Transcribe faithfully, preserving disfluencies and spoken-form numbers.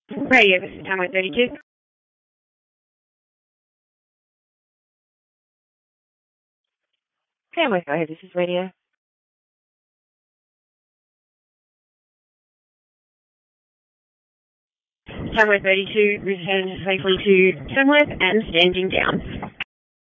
Radio, this is Tamworth thirty-two. Tamworth, go ahead, this is radio. Tamworth thirty-two, return safely to Tamworth and standing down.